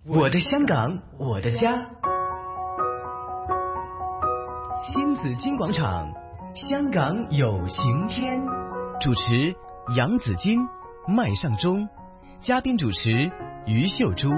我的香港，我的家。新紫金广场，香港有晴天。主持杨紫金、麦尚中，嘉宾主持于秀珠。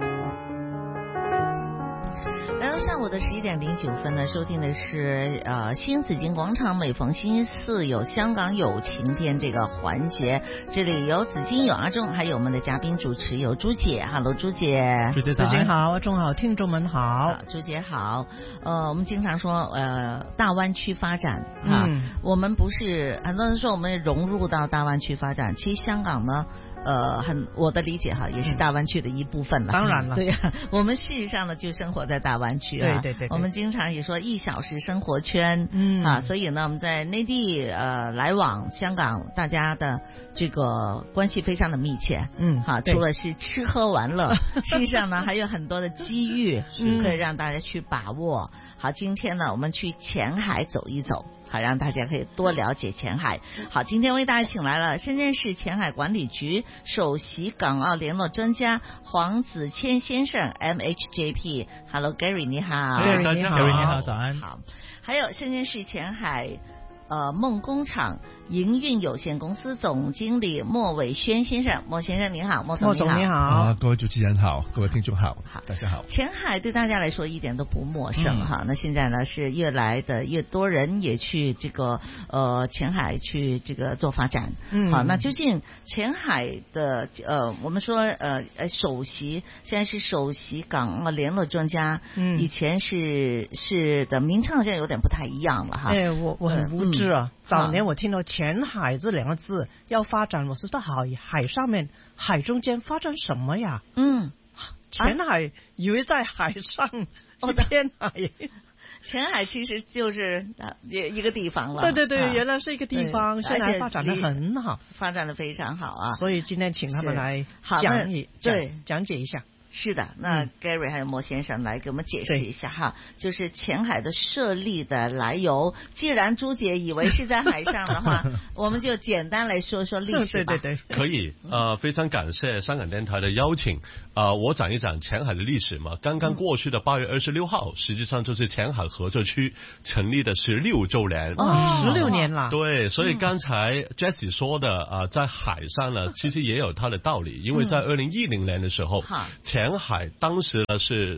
来到上午的11点09分呢，收听的是新紫金广场，每逢星期四有香港有晴天这个环节，这里有紫金，有阿仲，还有我们的嘉宾主持有朱姐。Hello， 朱姐。 朱姐早安。好，阿仲好，听众们好。 朱姐好。我们经常说大湾区发展我们不是很多人说我们融入到大湾区发展，其实香港呢。我的理解也是大湾区的一部分了。 当然了， 对呀，我们事实上呢就生活在大湾区啊。 对。 我们经常也说1小时生活圈，所以呢，我们在内地来往香港，大家的这个关系非常的密切。除了是吃喝玩乐，实际上呢还有很多的机遇可以让大家去把握。好，今天呢我们去前海走一走。好，让大家可以多了解前海。好，今天为大家请来了深圳市前海管理局首席港澳联络专家黄子谦先生 MHJP。Hello Gary 你好。 大家好。Gary 你好，早安。 好，还有深圳市前海梦工厂营运有限公司总经理莫伟轩先生。莫先生你好。莫总你好。 各位主持人好，各位听众好，大家好。 前海对大家来说一点都不陌生那现在呢是越来的越多人也去这个前海去这个做发展。好，那究竟前海的我们说首席现在是首席港澳联络专家，以前是的名称好像有点不太一样了哈。 对，我很无知早年我听到前海这两个字要发展，我是在海上面，海中间发展什么呀？前海以为在海上是天海。 前海其实就是一个地方了。 对，原来是一个地方，现在发展得很好， 发展得非常好啊。 所以今天请他们来讲解一下。 是的，那 Gary 还有莫先生来给我们解释一下就是前海的设立的来由。既然朱姐以为是在海上的话，我们就简单来说说历史吧。 对，可以。非常感谢香港电台的邀请。我讲一讲前海的历史嘛。刚刚过去的8月26号，实际上就是前海合作区成立的16周年。 16年了。 对，所以刚才 Jessie 说的在海上呢，其实也有它的道理，因为在2010年的时候，前海当时呢是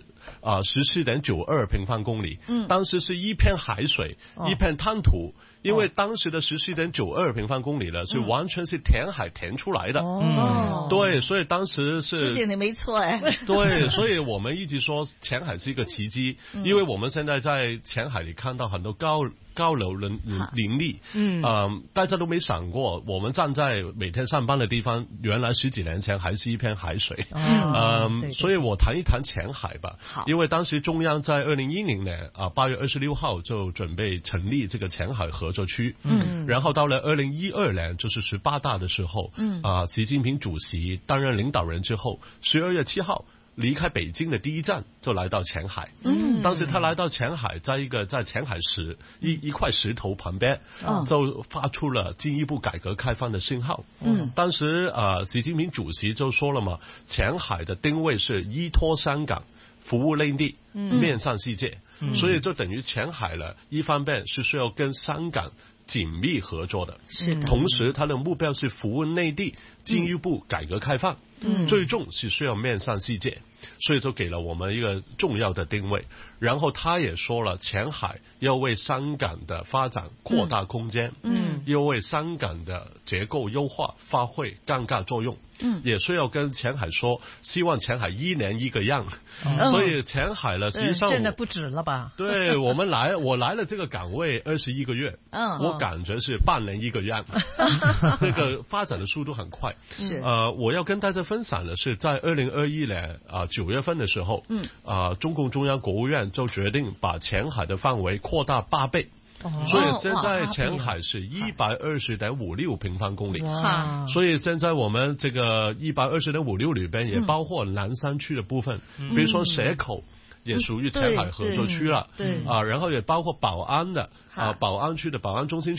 14.92平方公里，当时是一片海水，一片滩涂。因为当时的14.92平方公里呢，是完全是填海填出来的。对，所以当时是。 朱姐你没错哎。 对，所以我们一直说前海是一个奇迹，因为我们现在在前海里看到很多高楼林立。大家都没想过，我们站在每天上班的地方，原来10几年前还是一片海水。所以我谈一谈前海吧。因为当时中央在2010年8月26号就准备成立这个前海合作区。然后到了2012年，就是18大的时候，习近平主席担任领导人之后，12月7号。离开北京的第一站就来到前海。当时他来到前海，在前海一块石头旁边，就发出了进一步改革开放的信号。当时习近平主席就说了嘛，前海的定位是依托香港，服务内地，面向世界。所以就等于前海了，一方面是需要跟香港紧密合作的，同时他的目标是服务内地，进一步改革开放。最终是需要面向世界，所以就给了我们一个重要的定位。然后他也说了，前海要为香港的发展扩大空间，要为香港的结构优化发挥杠杆作用，也需要跟前海说，希望前海1年一个样。所以前海呢，实际上现在不止了吧？ 对，我来了这个岗位21个月，我感觉是半年一个样。这个发展的速度很快。我要跟大家分享的是，在2021年9月份的时候，中共中央国务院就决定把前海的范围扩大8倍。所以现在前海是120.56平方公里。所以现在我们这个120.56里边也包括南山区的部分，比如说蛇口也属于前海合作区了。然后也包括宝安的宝安区的宝安中心区，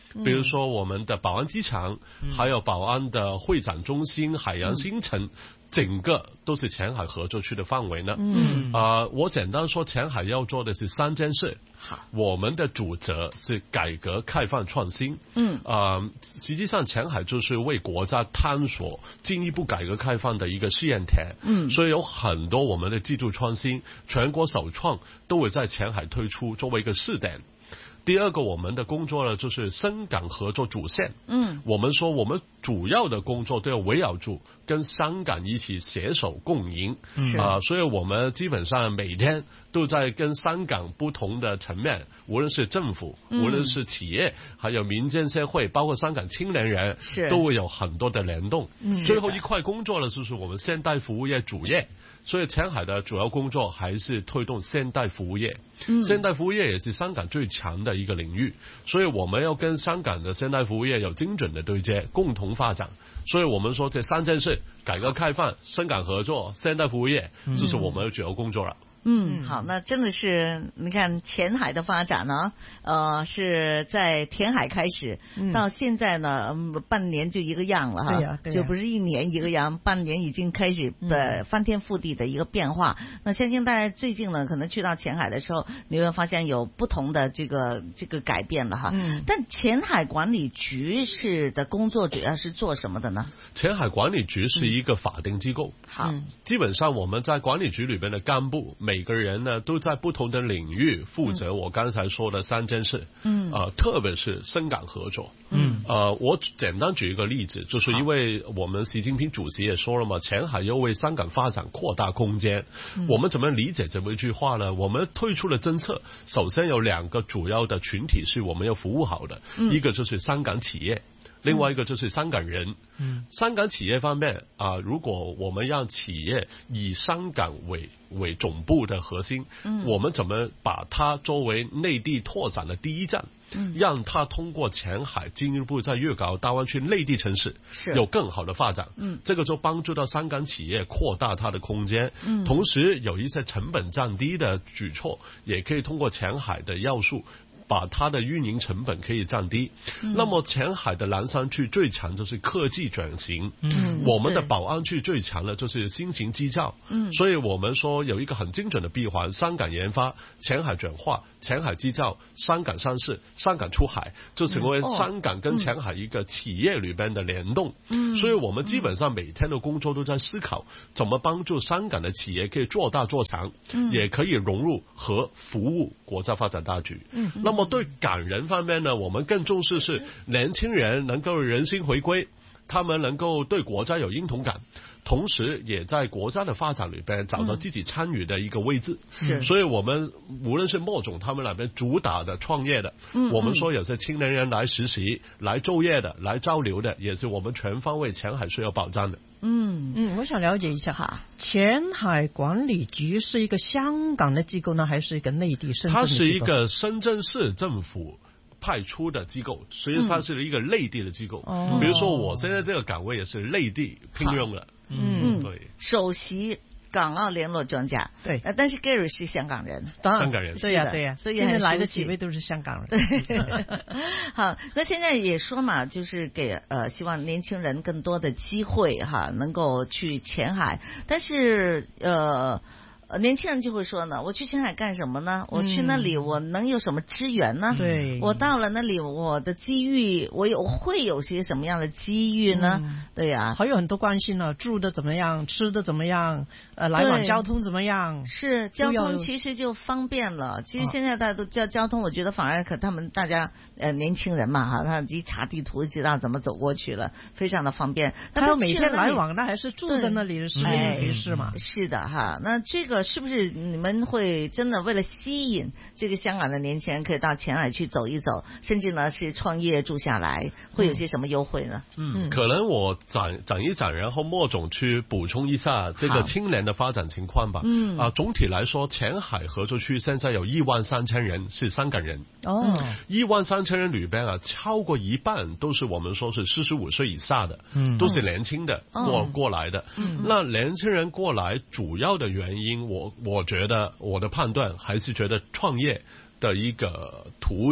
比如说我们的宝安机场，还有宝安的会展中心、海洋新城，整个都是前海合作区的范围呢。我简单说，前海要做的是3件事。我们的主责是改革开放创新。实际上前海就是为国家探索进一步改革开放的一个试验田。所以有很多我们的技术创新，全国首创都会在前海推出，作为一个试点。第二个我们的工作呢，就是深港合作主线。我们说我们主要的工作都要围绕住跟香港一起携手共赢。所以我们基本上每天都在跟香港不同的层面，无论是政府，无论是企业，还有民间社会，包括香港青年人，都会有很多的联动。最后一块工作呢，就是我们现代服务业主业。所以前海的主要工作还是推动现代服务业。现代服务业也是香港最强的一个领域，所以我们要跟香港的现代服务业有精准的对接，共同发展。所以我们说这3件事：改革开放、深港合作、现代服务业，这是我们的主要工作了。 好，那真的是你看前海的发展呢，是在填海开始，到现在呢，半年就一个样了哈，就不是1年一个样，半年已经开始的翻天覆地的一个变化。那相信大家最近呢，可能去到前海的时候，你会发现有不同的这个改变了哈。但前海管理局的工作主要是做什么的呢？ 前海管理局是一个法定机构。基本上我们在管理局里边的干部，每个人呢都在不同的领域负责我刚才说的3件事。特别是深港合作。我简单举一个例子，就是因为我们习近平主席也说了嘛，前海要为香港发展扩大空间。我们怎么理解这么一句话呢？我们推出的政策，首先有2个主要的群体是我们要服务好的，一个就是香港企业，另外一个就是香港人。香港企业方面如果我们让企业以香港为总部的核心，我们怎么把它作为内地拓展的第一站，让它通过前海进一步在粤港澳大湾区内地城市有更好的发展。这个就帮助到香港企业扩大它的空间。同时有一些成本降低的举措，也可以通过前海的要素把它的运营成本可以降低。那么前海的南山区最强就是科技转型。我们的宝安区最强的就是新型机造。所以我们说有一个很精准的闭环，香港研发，前海转化，前海机造，香港上市，香港出海，就成为香港跟前海一个企业里边的联动。所以我们基本上每天的工作都在思考怎么帮助香港的企业可以做大做强，也可以融入和服务国家发展大局。那么对港人方面呢，我们更重视是年轻人能够人心回归，他们能够对国家有认同感，同时也在国家的发展里边找到自己参与的一个位置。所以我们无论是莫总他们那边主打的创业的，我们说有些青年人来实习、来就业的、来交流的，也是我们全方位前海需要保障的。 我想了解一下哈，前海管理局是一个香港的机构呢，还是一个内地深圳的机构？它是一个深圳市政府派出的机构，所以它是一个内地的机构。比如说我现在这个岗位也是内地聘用的。对， 首席港澳联络专家。 对， 但是 Gary 是香港人。 香港人。 对呀， 所以今天来的几位都是香港人。 好，那现在也说嘛，就是给希望年轻人更多的机会哈，能够去前海，但是年轻人就会说呢，我去前海干什么呢？我去那里我能有什么资源呢？ 对， 我到了那里我的机遇，会有些什么样的机遇呢？对呀， 还有很多关系呢，住的怎么样，吃的怎么样，来往交通怎么样？ 是交通其实就方便了。其实现在大家都叫交通，我觉得反而大家年轻人嘛哈，他一查地图就知道怎么走过去了，非常的方便。 他每天来往，那还是住在那里的时间没事嘛？ 是的哈，那这个是不是你们会真的为了吸引这个香港的年轻人可以到前海去走一走，甚至呢是创业住下来，会有些什么优惠呢？ 可能我讲一讲，然后莫总去补充一下这个青年的发展情况吧。总体来说，前海合作区现在有13000人是香港人。13000人里边超过一半都是我们说是45岁以下的，都是年轻的过来的。那年轻人过来主要的原因，我觉得我的判断还是觉得创业的一个土壤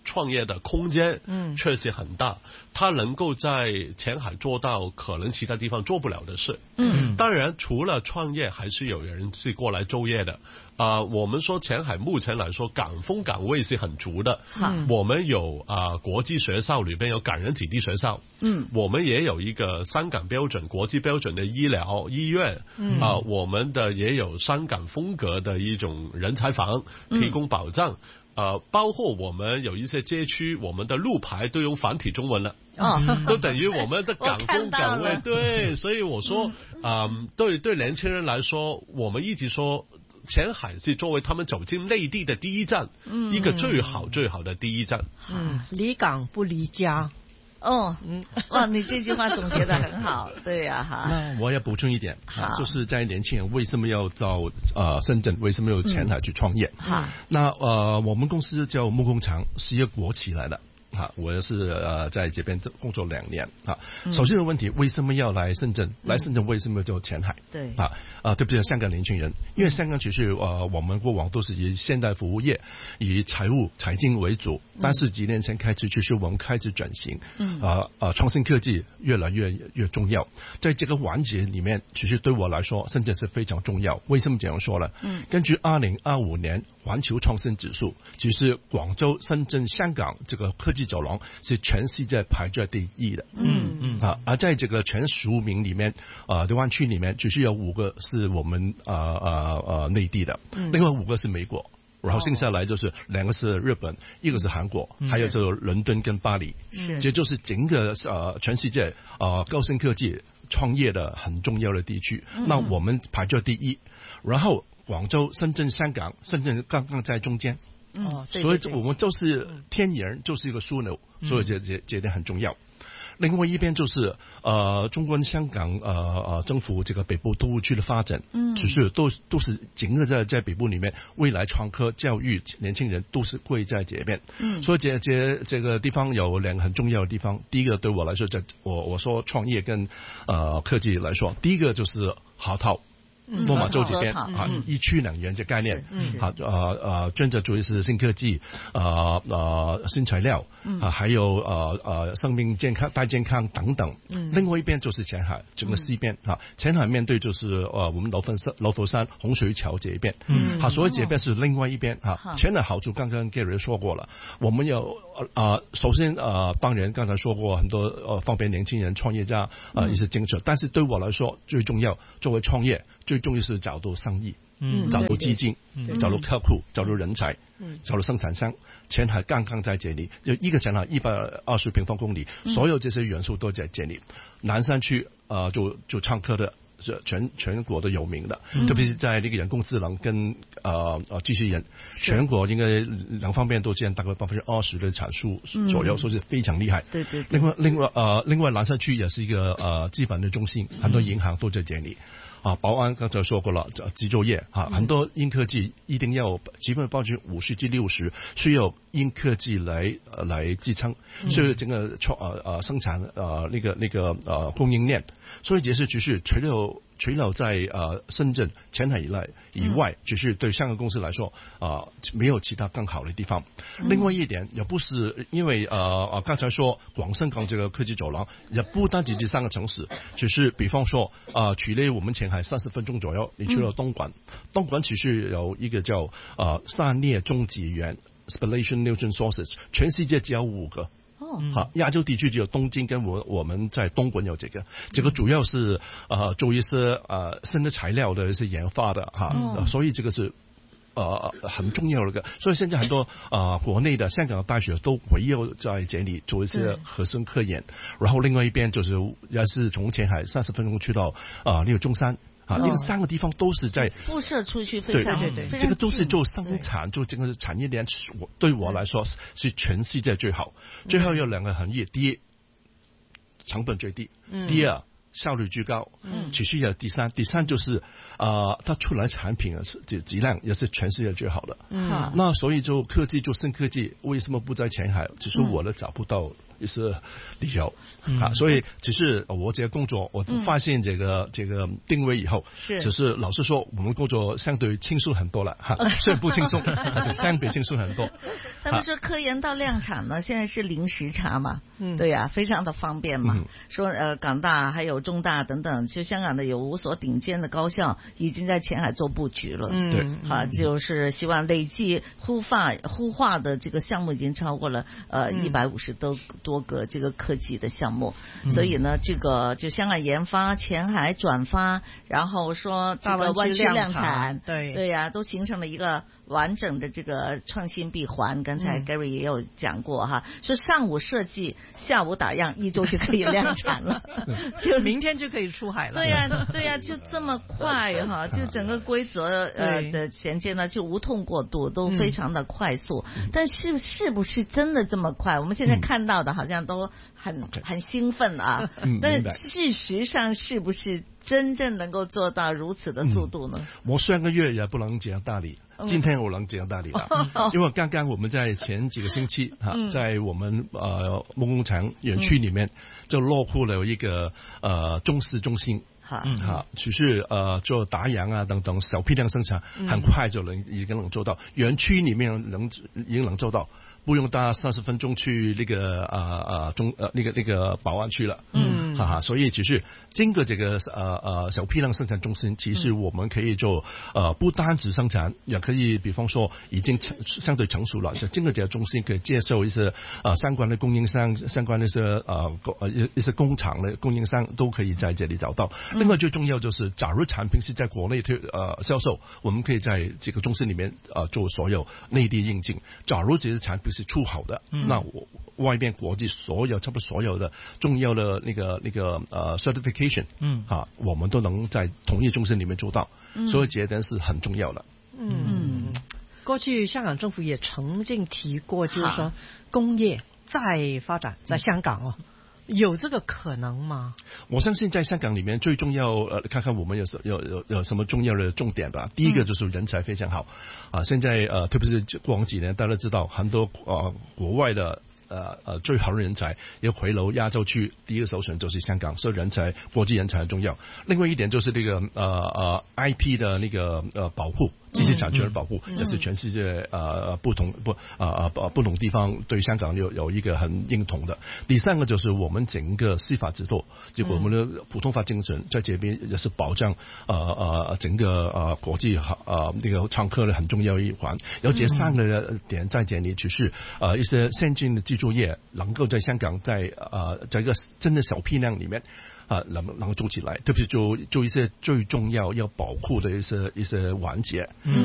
创业的空间确实很大，它能够在前海做到可能其他地方做不了的事。当然除了创业还是有人是过来就业的。我们说前海目前来说港风港味是很足的。我们有国际学校里边有港人子弟学校。我们也有一个香港标准国际标准的医院。我们的也有香港风格的一种人才房提供保障。包括我们有一些街区，我们的路牌都用繁体中文了。就等于我们的港风港味。对，所以我说对年轻人来说，我们一直说前海是作为他们走进内地的第一站，一个最好的第一站。 离港不离家。 哇，你这句话总结得很好。对呀， 那我要补充一点，就是在年轻人为什么要到深圳，为什么要前海去创业？那我们公司叫木工厂，是一个国企来的。我是在这边工作2年。首先的问题，为什么要来深圳？来深圳为什么要做前海？ 对。 对不对？香港年轻人，因为香港只是我们过往都是以现代服务业、以财经为主，但是几年前开始，其实我们开始转型。创新科技越来越重要。在这个环节里面，其实对我来说，深圳是非常重要。为什么这样说呢？根据2025年环球创新指数，其实广州、深圳、香港这个科技走廊是全世界排在第1的。而在这个前15名里面，大湾区里面只是有5个是我们内地的，另外5个是美国，然后剩下来就是2个是日本，一个是韩国，还有就是伦敦跟巴黎。这就是整个全世界高新科技创业的很重要的地区。那我们排在第1，然后广州、深圳、香港，深圳刚刚在中间。所以我们就是天然就是一个枢纽，所以这点很重要。另外一边就是中国香港政府这个北部都会区的发展，只是都是整个在北部里面，未来创科教育年轻人都是会在这边。所以这个地方有2个很重要的地方。第一个对我来说，我说创业跟科技来说，第一个就是河套。落马洲这边1区2园的概念，专责主义是新科技，新材料，还有生命健康、大健康等等。另外一边就是前海，整个西边前海面对就是我们罗浮山洪水桥这一边，所以这边是另外一边前海好处刚刚 Gary 说过了，我们有首先当然刚才说过很多方便年轻人创业家一些政策，但是对我来说最重要，作为创业最重要是找到生意，找到基金，找到客户，找到人才，找到生产商。前海刚刚在这里，有一个前海120平方公里，所有这些元素都在这里。南山区就创科的是全国都有名的，特别是在那个人工智能跟机器人，全国应该2方面都占大概20%的产出左右，所以是非常厉害。 对。 另外南山区也是一个资本的中心，很多银行都在这里。保安刚才说过了，制造业很多硬科技一定要基本50%至60%需要硬科技来支撑，所以整个生产那个供应链，所以这是只是除了在深圳前海以外，只是对香港公司来说没有其他更好的地方。另外一点也不是因为刚才说广深港这个科技走廊也不单仅是3个城市，只是比方说距离我们前海30分钟左右，你去了东莞，东莞其实有一个叫散裂中子源 Spallation Neutron Sources， 全世界只有5个。亚洲地区只有东京跟我们在东莞有这个主要是做一些新的材料的一些研发的所以这个是很重要的。所以现在很多国内的香港的大学都围绕在这里做一些核心科研，然后另外一边就是也是从前海30分钟去到那个中山。那个3个地方都是在辐射出去非常对， 这个都是做生产，做整个产业链，对我来说是全世界最好。最后有2个行业，第一成本最低，第二效率最高，其实有第三就是它出来产品的质量也是全世界最好的。那所以就科技做新科技，为什么不在前海？只是我的找不到理由所以只是我这个工作，我发现这个定位以后，只是老实说，我们工作相对轻松很多了虽然不轻松，但是相对轻松很多。 他们说科研到量产呢，现在是零时差嘛，对呀，非常的方便嘛。说港大还有中大等等，就香港的有5所顶尖的高校已经在前海做布局了。对，就是希望累计孵化的这个项目已经超过了150多个这个科技的项目，所以呢，这个就香港研发、前海转发，然后说这个湾区量产，对呀，都形成了一个完整的这个创新闭环。刚才 Gary 也有讲过哈，说上午设计，下午打样，1周就可以量产了， 就明天就可以出海了。 对呀，就这么快哈，就整个规则的衔接呢就无痛过渡，都非常的快速。但是不是真的这么快？我们现在看到的好像都很兴奋啊，但事实上是不是真正能够做到如此的速度呢？ 我上个月也不能这样大理，今天我能这样大理了，因为刚刚我们在前几个星期在我们梦工厂园区里面就落户了一个中试中心。只是做打样啊等等小批量生产，很快就已经能做到，园区里面已经能做到，不用搭30分钟去那个那个宝安区了。所以其实经过这个小批量生产中心，其实我们可以做不单只生产，也可以比方说已经相对成熟了，就经过这个中心可以接受一些相关的供应商、相关的一些工厂的供应商都可以在这里找到。另外最重要就是，假如产品是在国内销售，我们可以在这个中心里面做所有内地应进。假如这些产品是出口的，那外边国际差不多所有的重要的那个certification，我们都能在同一中心里面做到，所以这点是很重要的。 过去香港政府也曾经提过，就是说工业再发展在香港有这个可能吗？ 我相信在香港里面最重要看看我们有什么重要的重点吧。第一个就是人才非常好现在特别是过往几年大家知道很多国外的最好的人才要回流亚洲区，第一个首选就是香港，所以国际人才很重要。另外一点就是这个IP 的那个保护，知识产权的保护，也是全世界不同地方对香港有一个很认同的。第三个就是我们整个司法制度，就我们的普通法精神在这边也是保障整个国际那个常客的很重要一环。有这3个点在这里，就是一些先进的技术业能够在香港在一个真的小批量里面能够做起来，特别是做一些最重要要保护的一些环节。